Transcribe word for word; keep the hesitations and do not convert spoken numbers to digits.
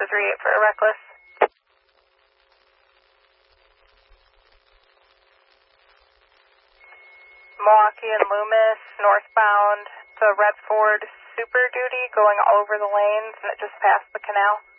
to three eight for a reckless. Milwaukee and Loomis, northbound to Red Ford Super Duty, going over the lanes, and it just passed the canal.